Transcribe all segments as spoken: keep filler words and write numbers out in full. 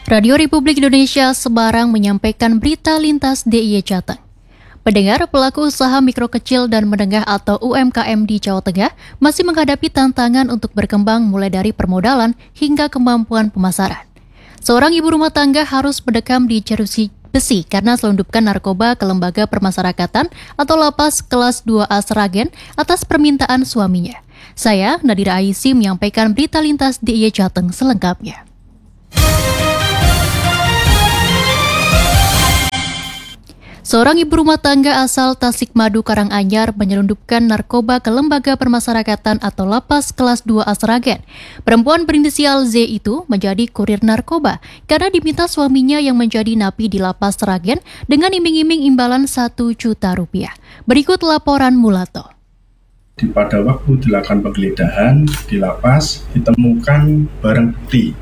Radio Republik Indonesia Semarang menyampaikan berita lintas D I Y Jateng. Pendengar, pelaku usaha mikro kecil dan menengah atau U M K M di Jawa Tengah masih menghadapi tantangan untuk berkembang mulai dari permodalan hingga kemampuan pemasaran. Seorang ibu rumah tangga harus mendekam di jeruji besi karena selundupkan narkoba ke lembaga permasyarakatan atau lapas kelas dua A Sragen atas permintaan suaminya. Saya, Nadira Aisy, menyampaikan berita lintas D I Y Jateng selengkapnya. Seorang ibu rumah tangga asal Tasikmadu, Karanganyar menyelundupkan narkoba ke lembaga permasyarakatan atau lapas kelas dua A Sragen. Perempuan berinisial Z itu menjadi kurir narkoba karena diminta suaminya yang menjadi napi di lapas Sragen dengan iming-iming imbalan satu juta rupiah. Berikut laporan Mulato. Di pada waktu dilakukan penggeledahan di lapas ditemukan barang bukti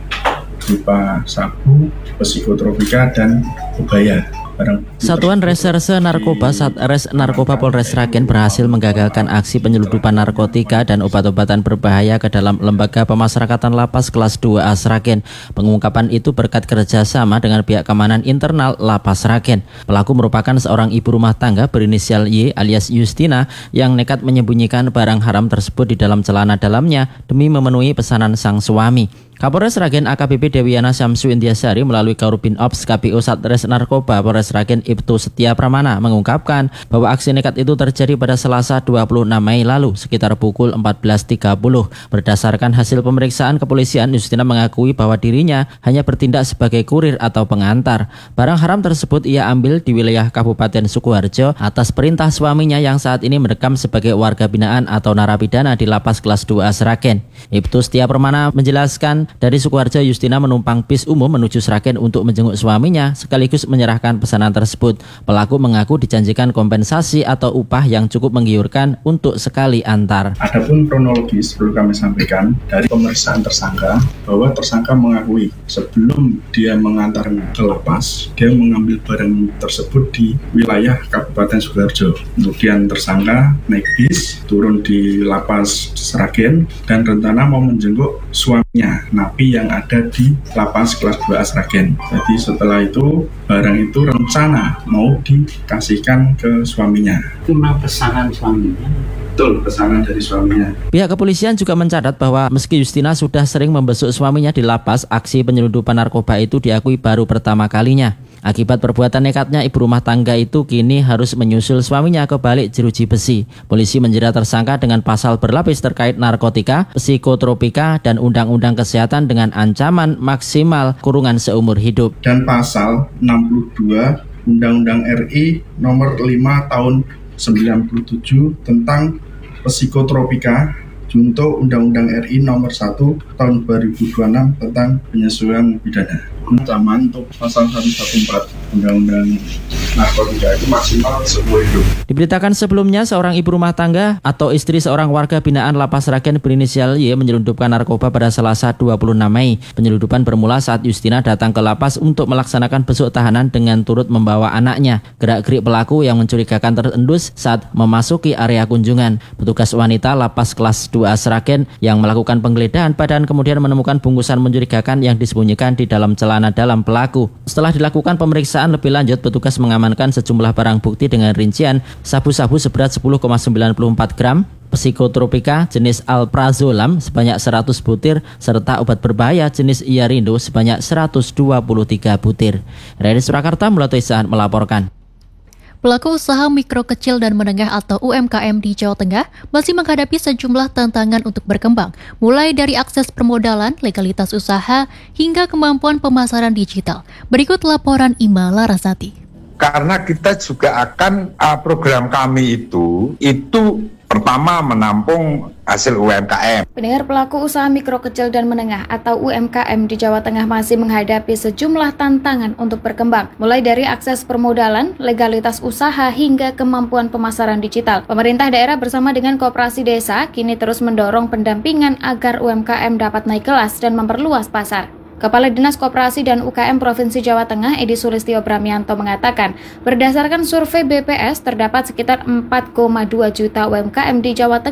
berupa sabu, psikotropika, dan ubaya. Satuan Reserse Narkoba Satres Narkoba Polres Sragen berhasil menggagalkan aksi penyelundupan narkotika dan obat-obatan berbahaya ke dalam lembaga pemasyarakatan lapas kelas dua A Sragen. Pengungkapan itu berkat kerjasama dengan pihak keamanan internal lapas Sragen. Pelaku merupakan seorang ibu rumah tangga berinisial Y alias Justina yang nekat menyembunyikan barang haram tersebut di dalam celana dalamnya demi memenuhi pesanan sang suami. Kapolres Sragen A K B P Dewiana Syamsu Indiasari melalui Karubin Ops K P O Satres Narkoba Polres Sragen Ibtu Setia Pramana mengungkapkan bahwa aksi nekat itu terjadi pada Selasa dua puluh enam Mei lalu sekitar pukul empat belas tiga puluh. Berdasarkan hasil pemeriksaan kepolisian, Justina mengakui bahwa dirinya hanya bertindak sebagai kurir atau pengantar. Barang haram tersebut ia ambil di wilayah Kabupaten Sukoharjo atas perintah suaminya yang saat ini mendekam sebagai warga binaan atau narapidana di lapas kelas dua A Sragen. Ibtu Setia Pramana menjelaskan dari Sukoharjo, Justina menumpang bis umum menuju Sragen untuk menjenguk suaminya sekaligus menyerahkan pesanan tersebut. Pelaku mengaku dijanjikan kompensasi atau upah yang cukup menggiurkan untuk sekali antar. Adapun kronologis perlu kami sampaikan dari pemeriksaan tersangka bahwa tersangka mengakui sebelum dia mengantar ke lapas, dia mengambil barang tersebut di wilayah Kabupaten Sukoharjo. Kemudian tersangka naik bis turun di lapas Sragen dan rencana mau menjenguk suaminya, napi yang ada di lapas kelas dua A Sragen. Jadi setelah itu barang itu rencana mau dikasihkan ke suaminya. Itu memang pesanan suaminya. Betul, pesanan dari suaminya. Pihak kepolisian juga mencatat bahwa meski Justina sudah sering membesuk suaminya di lapas, aksi penyelundupan narkoba itu diakui baru pertama kalinya. Akibat perbuatan nekatnya, ibu rumah tangga itu kini harus menyusul suaminya ke balik jeruji besi. Polisi menjerat tersangka dengan pasal berlapis terkait narkotika, psikotropika, dan undang-undang kesehatan dengan ancaman maksimal kurungan seumur hidup. Dan pasal enam puluh dua Undang-Undang R I nomor lima tahun sembilan puluh tujuh tentang psikotropika, junto Undang-Undang R I nomor satu tahun dua ribu dua puluh enam tentang penyesuaian pidana. Ancaman untuk pasal seratus empat belas Undang-Undang narkotika itu maksimal seumur hidup. Diberitakan sebelumnya, seorang ibu rumah tangga atau istri seorang warga binaan lapas Sragen berinisial Y menyelundupkan narkoba pada Selasa dua puluh enam Mei. Penyelundupan bermula saat Justina datang ke lapas untuk melaksanakan besuk tahanan dengan turut membawa anaknya. Gerak-gerik pelaku yang mencurigakan terendus saat memasuki area kunjungan. Petugas wanita lapas kelas dua A Sragen yang melakukan penggeledahan badan kemudian menemukan bungkusan mencurigakan yang disembunyikan di dalam celana dalam pelaku. Setelah dilakukan pemeriksaan lebih lanjut, petugas mengamankan sejumlah barang bukti dengan rincian sabu-sabu seberat sepuluh koma sembilan empat gram, psikotropika jenis alprazolam sebanyak seratus butir, serta obat berbahaya jenis iarindo sebanyak seratus dua puluh tiga butir. Dari Surakarta, Mulato Isaan melaporkan. Pelaku usaha mikro kecil dan menengah atau U M K M di Jawa Tengah masih menghadapi sejumlah tantangan untuk berkembang, mulai dari akses permodalan, legalitas usaha, hingga kemampuan pemasaran digital. Berikut laporan Ima Larasati. Karena kita juga akan, uh, program kami itu, itu pertama menampung hasil U M K M. Pendengar, pelaku usaha mikro kecil dan menengah atau U M K M di Jawa Tengah masih menghadapi sejumlah tantangan untuk berkembang, mulai dari akses permodalan, legalitas usaha, hingga kemampuan pemasaran digital. Pemerintah daerah bersama dengan koperasi desa kini terus mendorong pendampingan agar U M K M dapat naik kelas dan memperluas pasar. Kepala Dinas Koperasi dan U K M Provinsi Jawa Tengah, Edi Sulistyo Bramianto, mengatakan, berdasarkan survei B P S, terdapat sekitar empat koma dua juta U M K M di Jawa Tengah.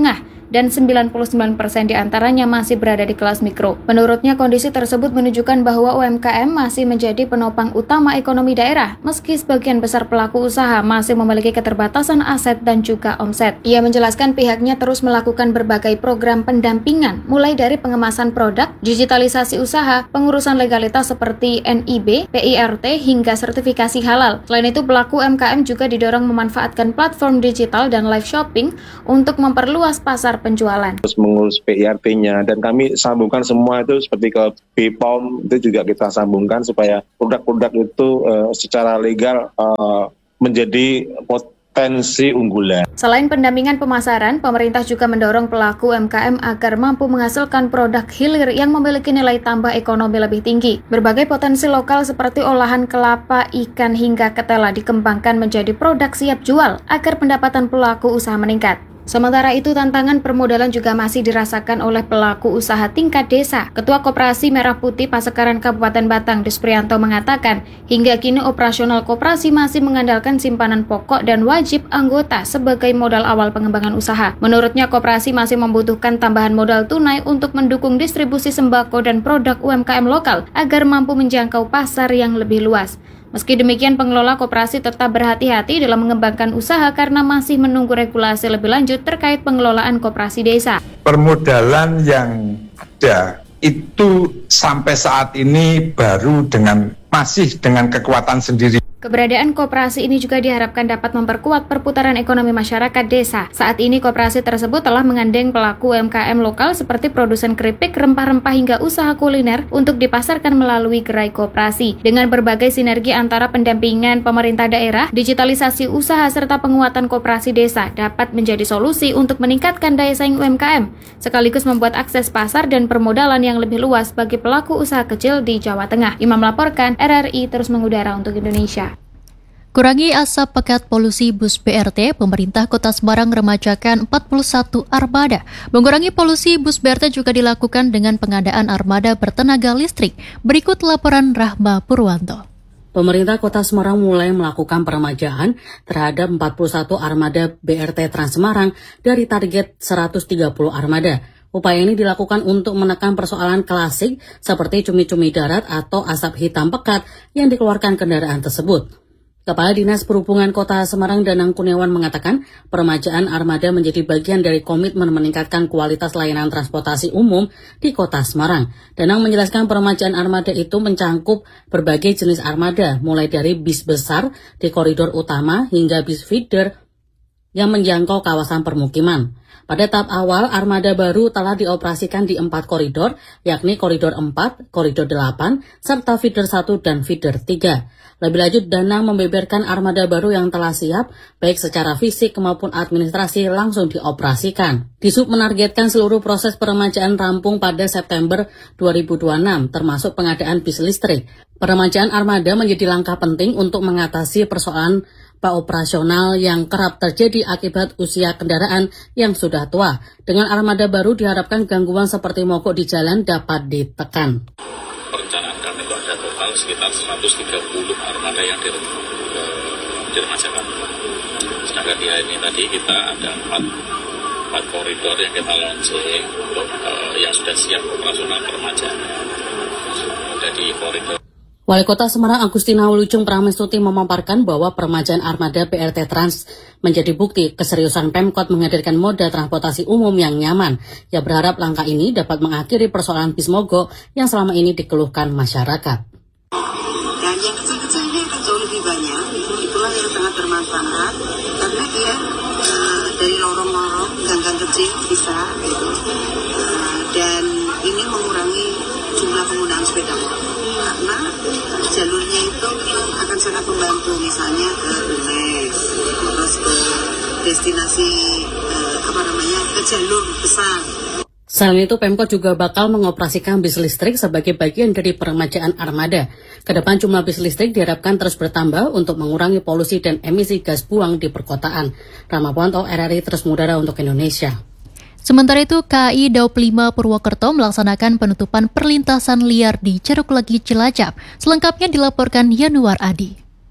dan sembilan puluh sembilan persen diantaranya masih berada di kelas mikro. Menurutnya, kondisi tersebut menunjukkan bahwa U M K M masih menjadi penopang utama ekonomi daerah, meski sebagian besar pelaku usaha masih memiliki keterbatasan aset dan juga omset. Ia menjelaskan pihaknya terus melakukan berbagai program pendampingan, mulai dari pengemasan produk, digitalisasi usaha, pengurusan legalitas seperti N I B, P I R T, hingga sertifikasi halal. Selain itu, pelaku U M K M juga didorong memanfaatkan platform digital dan live shopping untuk memperluas pasar penjualan. Terus mengurus P I R T-nya, dan kami sambungkan semua itu seperti ke B P O M, itu juga kita sambungkan supaya produk-produk itu uh, secara legal uh, menjadi potensi unggulan. Selain pendampingan pemasaran, pemerintah juga mendorong pelaku U M K M agar mampu menghasilkan produk hilir yang memiliki nilai tambah ekonomi lebih tinggi. Berbagai potensi lokal seperti olahan kelapa, ikan, hingga ketela dikembangkan menjadi produk siap jual agar pendapatan pelaku usaha meningkat. Sementara itu, tantangan permodalan juga masih dirasakan oleh pelaku usaha tingkat desa. Ketua Koperasi Merah Putih Pasekaran Kabupaten Batang, Disprianto, mengatakan, hingga kini operasional koperasi masih mengandalkan simpanan pokok dan wajib anggota sebagai modal awal pengembangan usaha. Menurutnya, koperasi masih membutuhkan tambahan modal tunai untuk mendukung distribusi sembako dan produk U M K M lokal agar mampu menjangkau pasar yang lebih luas. Meski demikian, pengelola koperasi tetap berhati-hati dalam mengembangkan usaha karena masih menunggu regulasi lebih lanjut terkait pengelolaan koperasi desa. Permodalan yang ada itu sampai saat ini baru dengan masih dengan kekuatan sendiri. Keberadaan koperasi ini juga diharapkan dapat memperkuat perputaran ekonomi masyarakat desa. Saat ini koperasi tersebut telah menggandeng pelaku U M K M lokal seperti produsen keripik, rempah-rempah hingga usaha kuliner untuk dipasarkan melalui gerai koperasi. Dengan berbagai sinergi antara pendampingan pemerintah daerah, digitalisasi usaha serta penguatan koperasi desa dapat menjadi solusi untuk meningkatkan daya saing U M K M, sekaligus membuat akses pasar dan permodalan yang lebih luas bagi pelaku usaha kecil di Jawa Tengah. Imam melaporkan, R R I terus mengudara untuk Indonesia. Kurangi asap pekat polusi bus B R T, pemerintah Kota Semarang remajakan empat puluh satu armada. Mengurangi polusi bus B R T juga dilakukan dengan pengadaan armada bertenaga listrik. Berikut laporan Rahma Purwanto. Pemerintah Kota Semarang mulai melakukan peremajaan terhadap empat puluh satu armada B R T Trans Semarang dari target seratus tiga puluh armada. Upaya ini dilakukan untuk menekan persoalan klasik seperti cumi-cumi darat atau asap hitam pekat yang dikeluarkan kendaraan tersebut. Kepala Dinas Perhubungan Kota Semarang Danang Kurniawan mengatakan peremajaan armada menjadi bagian dari komitmen meningkatkan kualitas layanan transportasi umum di Kota Semarang. Danang menjelaskan peremajaan armada itu mencangkup berbagai jenis armada, mulai dari bis besar di koridor utama hingga bis feeder yang menjangkau kawasan permukiman. Pada tahap awal, armada baru telah dioperasikan di empat koridor, yakni koridor empat, koridor delapan, serta feeder satu dan feeder tiga. Lebih lanjut, Danang membeberkan armada baru yang telah siap, baik secara fisik maupun administrasi langsung dioperasikan. Disub menargetkan seluruh proses peremajaan rampung pada September dua ribu dua puluh enam, termasuk pengadaan bis listrik. Peremajaan armada menjadi langkah penting untuk mengatasi persoalan operasional yang kerap terjadi akibat usia kendaraan yang sudah tua. Dengan armada baru diharapkan gangguan seperti mogok di jalan dapat ditekan. Perencanaan kami itu ada total sekitar seratus tiga puluh armada yang diremajakan. Sedangkan di hari ini tadi kita ada empat, empat koridor yang kita launching untuk uh, yang sudah siap operasional peremajaan. Jadi koridor Wali Kota Semarang Agustina Wilujeng Pramestuti memaparkan bahwa peremajaan armada B R T Trans menjadi bukti keseriusan Pemkot menghadirkan moda transportasi umum yang nyaman. Ia berharap langkah ini dapat mengakhiri persoalan bis mogok yang selama ini dikeluhkan masyarakat. Dan yang kecil-kecil ini akan jauh lebih banyak, itu itulah yang sangat bermanfaat karena dia uh, dari lorong-lorong, gang-gang kecil bisa gitu. Uh, dan ini mengurangi jumlah penggunaan sepeda motor. Karena jalurnya itu akan sangat membantu, misalnya ke Unes, terus ke destinasi eh, apa namanya ke jalur besar. Selain itu, Pemkot juga bakal mengoperasikan bis listrik sebagai bagian dari peremajaan armada. Kedepan jumlah bis listrik diharapkan terus bertambah untuk mengurangi polusi dan emisi gas buang di perkotaan. Rahma Purwanto, R R I terus mengudara untuk Indonesia. Sementara itu, K A I Daup lima Purwokerto melaksanakan penutupan perlintasan liar di Ceruk Legi Cilacap. Selengkapnya dilaporkan Yanuar Adi.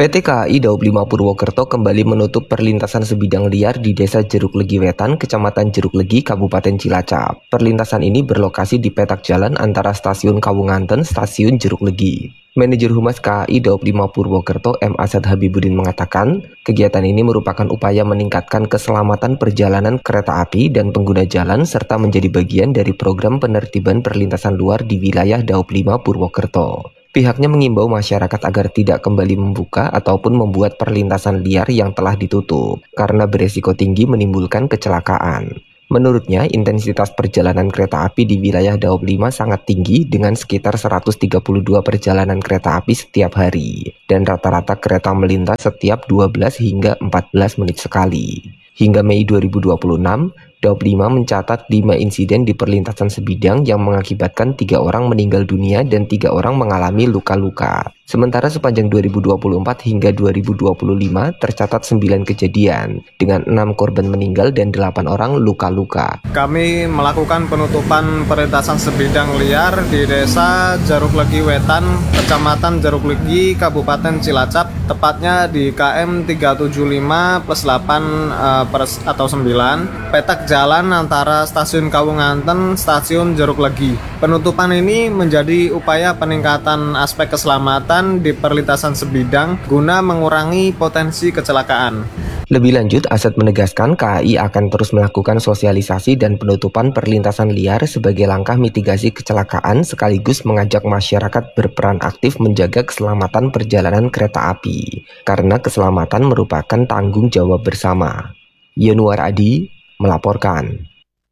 P T K A I Daob lima Purwokerto kembali menutup perlintasan sebidang liar di Desa Jeruk Legi Wetan, Kecamatan Jeruk Legi, Kabupaten Cilacap. Perlintasan ini berlokasi di petak jalan antara Stasiun Kawunganten, Stasiun Jeruk Legi. Manajer Humas K A I Daob lima Purwokerto M. Asad Habibudin mengatakan, kegiatan ini merupakan upaya meningkatkan keselamatan perjalanan kereta api dan pengguna jalan serta menjadi bagian dari program penertiban perlintasan luar di wilayah Daob lima Purwokerto. Pihaknya mengimbau masyarakat agar tidak kembali membuka ataupun membuat perlintasan liar yang telah ditutup, karena beresiko tinggi menimbulkan kecelakaan. Menurutnya, intensitas perjalanan kereta api di wilayah Daob lima sangat tinggi dengan sekitar seratus tiga puluh dua perjalanan kereta api setiap hari, dan rata-rata kereta melintas setiap dua belas hingga empat belas menit sekali. Hingga Mei dua ribu dua puluh enam, Daob lima mencatat lima insiden di perlintasan sebidang yang mengakibatkan tiga orang meninggal dunia dan tiga orang mengalami luka-luka. Sementara sepanjang dua ribu dua puluh empat hingga dua ribu dua puluh lima tercatat sembilan kejadian dengan enam korban meninggal dan delapan orang luka-luka. Kami melakukan penutupan perlintasan sebidang liar di Desa Jeruk Legi Wetan, Kecamatan Jeruk Legi, Kabupaten Cilacap, tepatnya di K M tiga tujuh lima plus delapan uh, pers atau sembilan, petak jalan antara Stasiun Kawunganten, Stasiun Jeruk Legi. Penutupan ini menjadi upaya peningkatan aspek keselamatan di perlintasan sebidang guna mengurangi potensi kecelakaan. Lebih lanjut, Asad menegaskan K A I akan terus melakukan sosialisasi dan penutupan perlintasan liar sebagai langkah mitigasi kecelakaan sekaligus mengajak masyarakat berperan aktif menjaga keselamatan perjalanan kereta api, karena keselamatan merupakan tanggung jawab bersama. Yanuar Adi melaporkan.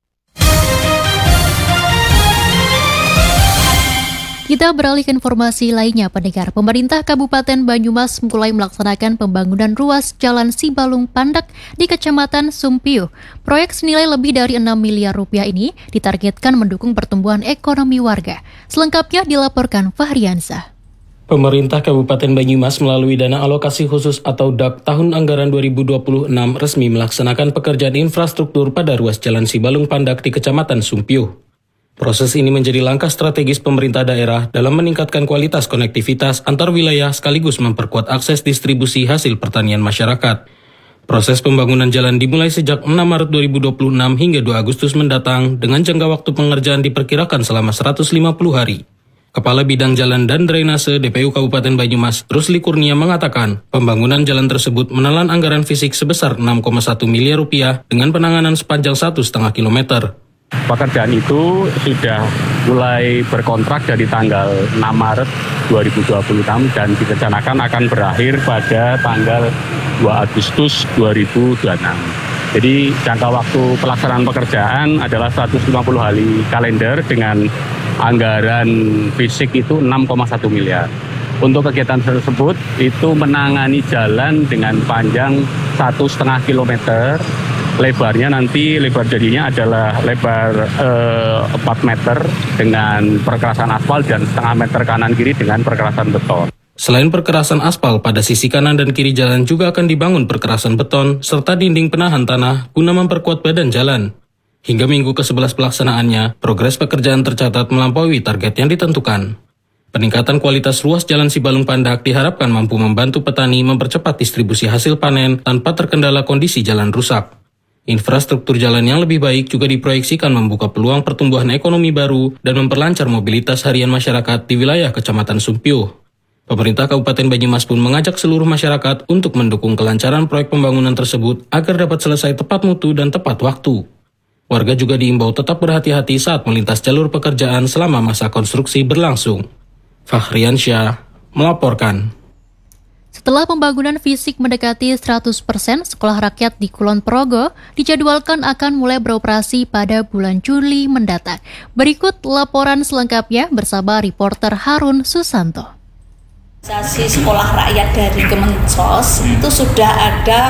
Kita beralih ke informasi lainnya, pendengar. Pemerintah Kabupaten Banyumas mulai melaksanakan pembangunan ruas Jalan Sibalung Pandak di Kecamatan Sumpio. Proyek senilai lebih dari enam miliar rupiah ini ditargetkan mendukung pertumbuhan ekonomi warga. Selengkapnya dilaporkan Fahriansah. Pemerintah Kabupaten Banyumas melalui dana alokasi khusus atau D A K tahun anggaran dua ribu dua puluh enam resmi melaksanakan pekerjaan infrastruktur pada ruas Jalan Sibalung Pandak di Kecamatan Sumpio. Proses ini menjadi langkah strategis pemerintah daerah dalam meningkatkan kualitas konektivitas antar wilayah sekaligus memperkuat akses distribusi hasil pertanian masyarakat. Proses pembangunan jalan dimulai sejak enam Maret dua ribu dua puluh enam hingga dua Agustus mendatang dengan jangka waktu pengerjaan diperkirakan selama seratus lima puluh hari. Kepala Bidang Jalan dan Drainase D P U Kabupaten Banyumas, Rusli Kurnia mengatakan, pembangunan jalan tersebut menelan anggaran fisik sebesar enam koma satu miliar rupiah dengan penanganan sepanjang satu koma lima kilometer. Pekerjaan itu sudah mulai berkontrak dari tanggal enam Maret dua ribu dua puluh enam dan direncanakan akan berakhir pada tanggal dua Agustus dua ribu dua puluh enam. Jadi jangka waktu pelaksanaan pekerjaan adalah seratus lima puluh hari kalender dengan anggaran fisik itu enam koma satu miliar. Untuk kegiatan tersebut itu menangani jalan dengan panjang satu koma lima kilometer. Lebarnya nanti, lebar jadinya adalah lebar eh, empat meter dengan perkerasan aspal dan setengah meter kanan kiri dengan perkerasan beton. Selain perkerasan aspal, pada sisi kanan dan kiri jalan juga akan dibangun perkerasan beton serta dinding penahan tanah guna memperkuat badan jalan. Hingga minggu ke sebelas pelaksanaannya, progres pekerjaan tercatat melampaui target yang ditentukan. Peningkatan kualitas ruas Jalan Sibalung Pandak diharapkan mampu membantu petani mempercepat distribusi hasil panen tanpa terkendala kondisi jalan rusak. Infrastruktur jalan yang lebih baik juga diproyeksikan membuka peluang pertumbuhan ekonomi baru dan memperlancar mobilitas harian masyarakat di wilayah Kecamatan Sumpio. Pemerintah Kabupaten Banyumas pun mengajak seluruh masyarakat untuk mendukung kelancaran proyek pembangunan tersebut agar dapat selesai tepat mutu dan tepat waktu. Warga juga diimbau tetap berhati-hati saat melintas jalur pekerjaan selama masa konstruksi berlangsung. Fahriansyah melaporkan. Setelah pembangunan fisik mendekati seratus persen, Sekolah Rakyat di Kulon Progo dijadwalkan akan mulai beroperasi pada bulan Juli mendatang. Berikut laporan selengkapnya bersama reporter Harun Susanto. Organisasi Sekolah Rakyat dari Kemensos itu sudah ada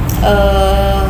eh,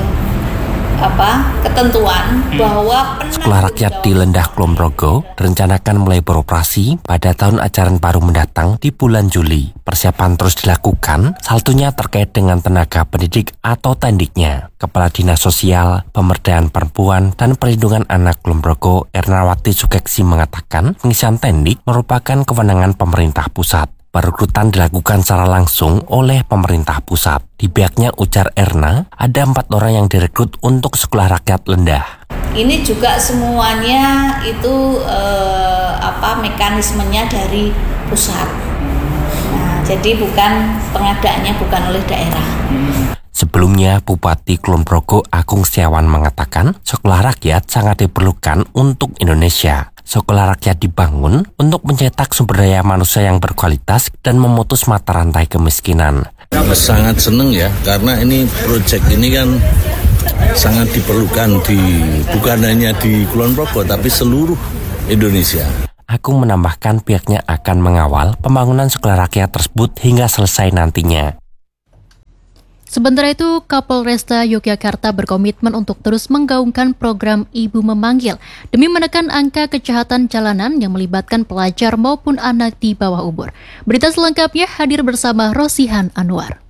apa ketentuan bahwa Sekolah Rakyat di Lendah Kulon Progo rencanakan mulai beroperasi pada tahun ajaran baru mendatang di bulan Juli. Persiapan terus dilakukan, salah satunya terkait dengan tenaga pendidik atau tendiknya. Kepala Dinas Sosial, Pemberdayaan Perempuan, dan Perlindungan Anak Kulon Progo, Ernawati Sukeksi mengatakan, pengisian tendik merupakan kewenangan pemerintah pusat. Perekrutan dilakukan secara langsung oleh pemerintah pusat. Di pihaknya, ujar Erna, ada empat orang yang direkrut untuk Sekolah Rakyat Lendah. Ini juga semuanya itu eh, apa mekanismenya dari pusat. Nah, jadi bukan pengadaannya bukan oleh daerah. Sebelumnya, Bupati Kulon Progo Agung Setiawan mengatakan sekolah rakyat sangat diperlukan untuk Indonesia. Sekolah rakyat dibangun untuk mencetak sumber daya manusia yang berkualitas dan memutus mata rantai kemiskinan. Sangat senang ya, karena ini proyek ini kan sangat diperlukan di bukan hanya di Kulon Progo tapi seluruh Indonesia. Agung menambahkan pihaknya akan mengawal pembangunan sekolah rakyat tersebut hingga selesai nantinya. Sementara itu, Kapolresta Yogyakarta berkomitmen untuk terus menggaungkan program Ibu Memanggil demi menekan angka kejahatan jalanan yang melibatkan pelajar maupun anak di bawah umur. Berita selengkapnya hadir bersama Rosihan Anwar.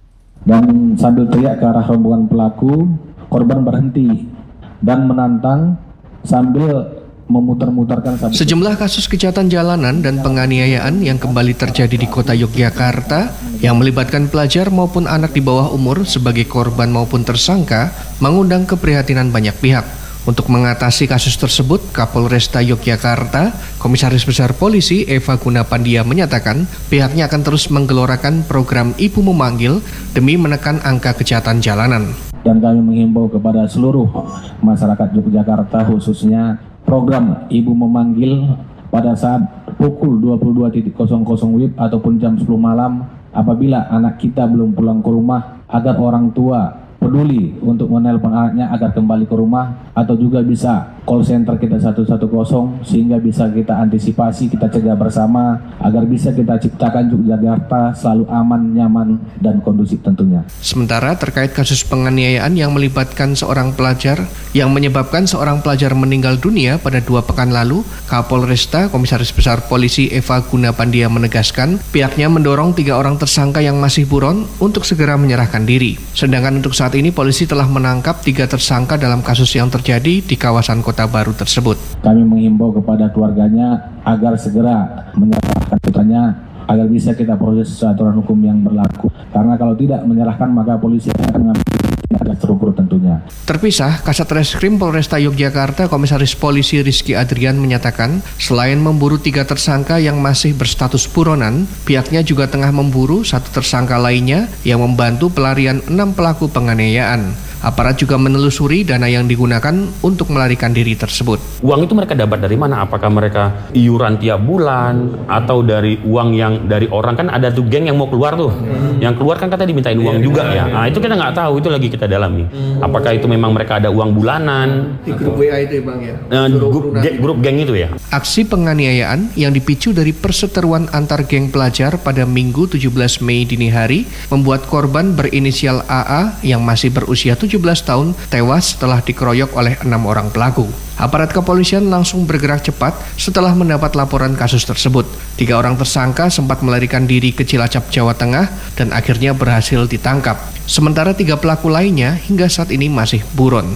Dan sambil teriak ke arah rombongan pelaku, korban berhenti dan menantang sambil memutar-mutarkan sabuk. Sejumlah kasus kejahatan jalanan dan penganiayaan yang kembali terjadi di kota Yogyakarta yang melibatkan pelajar maupun anak di bawah umur sebagai korban maupun tersangka mengundang keprihatinan banyak pihak. Untuk mengatasi kasus tersebut, Kapolresta Yogyakarta, Komisaris Besar Polisi Eva Gunapandia menyatakan pihaknya akan terus menggelorakan program Ibu Memanggil demi menekan angka kejahatan jalanan. Dan kami menghimbau kepada seluruh masyarakat Yogyakarta khususnya program Ibu Memanggil pada saat pukul dua puluh dua nol nol W I B ataupun jam sepuluh malam apabila anak kita belum pulang ke rumah, agar orang tua peduli untuk menelpon anaknya agar kembali ke rumah, atau juga bisa call center kita satu satu nol sehingga bisa kita antisipasi, kita cegah bersama agar bisa kita ciptakan Yogyakarta selalu aman, nyaman, dan kondusif tentunya. Sementara terkait kasus penganiayaan yang melibatkan seorang pelajar yang menyebabkan seorang pelajar meninggal dunia pada dua pekan lalu, Kapolresta Komisaris Besar Polisi Eva Gunapandia menegaskan pihaknya mendorong tiga orang tersangka yang masih buron untuk segera menyerahkan diri. Sedangkan untuk saat ini polisi telah menangkap tiga tersangka dalam kasus yang terjadi di kawasan Kota Baru tersebut. Kami menghimbau kepada keluarganya agar segera menyerahkan putranya agar bisa kita proses aturan hukum yang berlaku. Karena kalau tidak menyerahkan maka polisi akan mengambil tindakan terukur tentunya. Terpisah, Kasat Reskrim Polresta Yogyakarta Komisaris Polisi Rizky Adrian menyatakan selain memburu tiga tersangka yang masih berstatus buronan, pihaknya juga tengah memburu satu tersangka lainnya yang membantu pelarian enam pelaku penganiayaan. Aparat juga menelusuri dana yang digunakan untuk melarikan diri tersebut. Uang itu mereka dapat dari mana? Apakah mereka iuran tiap bulan atau dari uang yang dari orang? Kan ada tuh geng yang mau keluar tuh, hmm. yang keluar kan katanya dimintain uang juga ya. Nah itu kita nggak tahu, itu lagi kita dalami. Hmm. Apakah itu memang mereka ada uang bulanan? Di grup W A itu bang ya? Uh, grup, ge, grup geng itu ya. Aksi penganiayaan yang dipicu dari perseteruan antar geng pelajar pada Minggu tujuh belas Mei dini hari membuat korban berinisial A A yang masih berusia tujuh belas tahun tewas setelah dikeroyok oleh enam orang pelaku. Aparat kepolisian langsung bergerak cepat setelah mendapat laporan kasus tersebut. Tiga orang tersangka sempat melarikan diri ke Cilacap, Jawa Tengah dan akhirnya berhasil ditangkap. Sementara tiga pelaku lainnya hingga saat ini masih buron.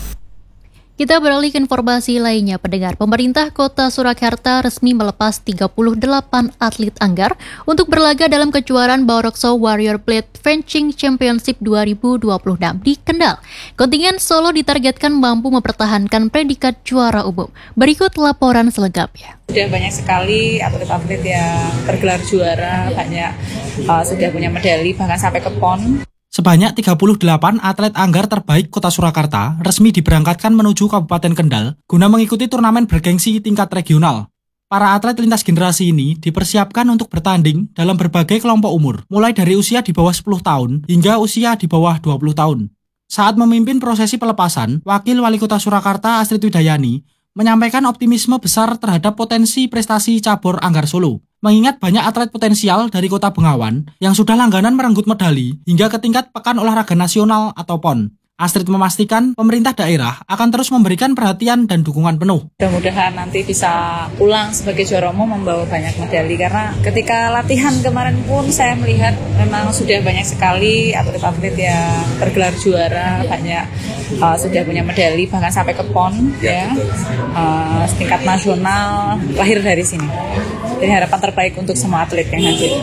Kita beralih ke informasi lainnya, pendengar. Pemerintah Kota Surakarta resmi melepas tiga puluh delapan atlet anggar untuk berlaga dalam kejuaraan Barongsai Warrior Blade Fencing Championship dua ribu dua puluh enam di Kendal. Kontingen Solo ditargetkan mampu mempertahankan predikat juara umum. Berikut laporan selengkapnya. Sudah banyak sekali atlet-atlet yang bergelar juara, banyak uh, sudah punya medali, bahkan sampai ke P O N. Sebanyak tiga puluh delapan atlet anggar terbaik Kota Surakarta resmi diberangkatkan menuju Kabupaten Kendal guna mengikuti turnamen bergengsi tingkat regional. Para atlet lintas generasi ini dipersiapkan untuk bertanding dalam berbagai kelompok umur, mulai dari usia di bawah sepuluh tahun hingga usia di bawah dua puluh tahun. Saat memimpin prosesi pelepasan, Wakil Wali Kota Surakarta Astrid Widayani menyampaikan optimisme besar terhadap potensi prestasi cabur anggar Solo. Mengingat banyak atlet potensial dari Kota Bengawan yang sudah langganan merenggut medali hingga ke tingkat Pekan Olahraga Nasional atau P O N. Astrid memastikan pemerintah daerah akan terus memberikan perhatian dan dukungan penuh. Mudah-mudahan nanti bisa pulang sebagai juara umum membawa banyak medali, karena ketika latihan kemarin pun saya melihat memang sudah banyak sekali atlet-atlet yang bergelar juara, banyak uh, sudah punya medali bahkan sampai ke P O N ya, ya uh, tingkat nasional lahir dari sini. Jadi harapan terbaik untuk semua atlet yang hadir.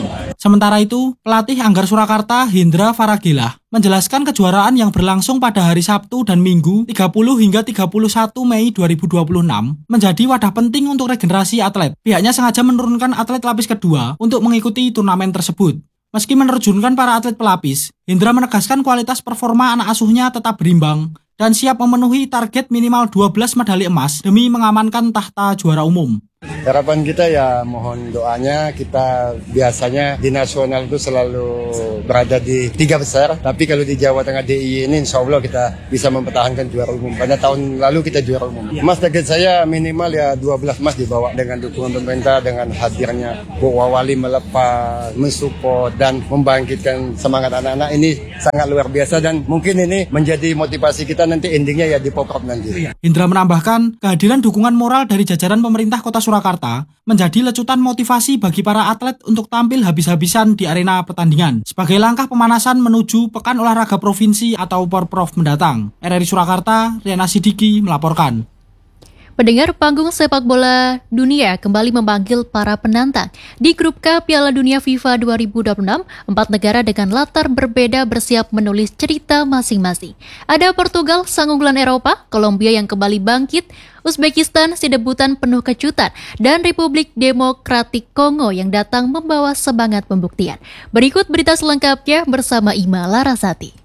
Sementara itu, pelatih Anggar Surakarta Hindra Faragilah menjelaskan kejuaraan yang berlangsung pada hari Sabtu dan Minggu tiga puluh hingga tiga puluh satu Mei dua ribu dua puluh enam menjadi wadah penting untuk regenerasi atlet. Pihaknya sengaja menurunkan atlet lapis kedua untuk mengikuti turnamen tersebut. Meski menerjunkan para atlet pelapis, Hindra menegaskan kualitas performa anak asuhnya tetap berimbang dan siap memenuhi target minimal dua belas medali emas demi mengamankan tahta juara umum. Harapan kita ya mohon doanya, kita biasanya di nasional itu selalu berada di tiga besar, tapi kalau di Jawa Tengah D I Y ini insya Allah kita bisa mempertahankan juara umum. Pada tahun lalu kita juara umum. Mas, target saya minimal ya dua belas emas dibawa dengan dukungan pemerintah, dengan hadirnya Bu Wawali melepas, mensupport dan membangkitkan semangat anak-anak ini sangat luar biasa dan mungkin ini menjadi motivasi kita nanti endingnya ya di Poprov nanti. Hindra menambahkan kehadiran dukungan moral dari jajaran pemerintah Kota Surakarta menjadi lecutan motivasi bagi para atlet untuk tampil habis-habisan di arena pertandingan sebagai langkah pemanasan menuju Pekan Olahraga Provinsi atau Porprov mendatang. R R I Surakarta, Riana Sidiki melaporkan. Pendengar, panggung sepak bola dunia kembali memanggil para penantang. Di grup K Piala Dunia FIFA dua ribu dua puluh enam, empat negara dengan latar berbeda bersiap menulis cerita masing-masing. Ada Portugal, sang unggulan Eropa, Kolombia yang kembali bangkit, Uzbekistan si debutan penuh kejutan, dan Republik Demokratik Kongo yang datang membawa semangat pembuktian. Berikut berita selengkapnya bersama Ima Larasati.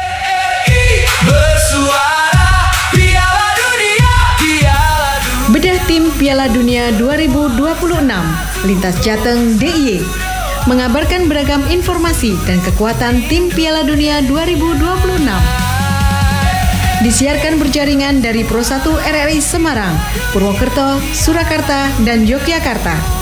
Bedah tim Piala Dunia dua ribu dua puluh enam, Lintas Jateng D I Y mengabarkan beragam informasi dan kekuatan tim Piala Dunia dua ribu dua puluh enam. Disiarkan berjaringan dari Pro satu R R I Semarang, Purwokerto, Surakarta, dan Yogyakarta.